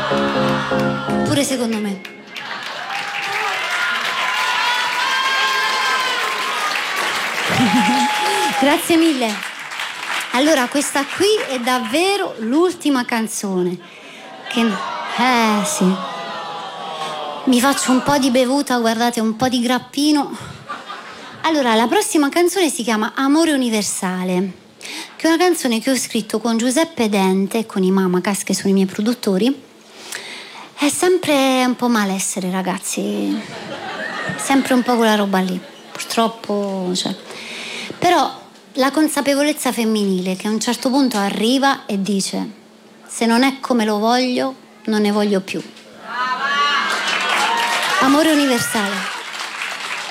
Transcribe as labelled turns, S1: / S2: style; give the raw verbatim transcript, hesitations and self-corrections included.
S1: Pure secondo me. Grazie mille. Allora, questa qui è davvero l'ultima canzone. Che... Eh, sì. Mi faccio un po' di bevuta, guardate, un po' di grappino. Allora, la prossima canzone si chiama Amore Universale, che è una canzone che ho scritto con Giuseppe Dente e con i Mamacas, che sono i miei produttori. È sempre un po' malessere, ragazzi. Sempre un po' quella roba lì. Purtroppo, cioè. Però la consapevolezza femminile che a un certo punto arriva e dice: se non è come lo voglio, non ne voglio più. Amore universale.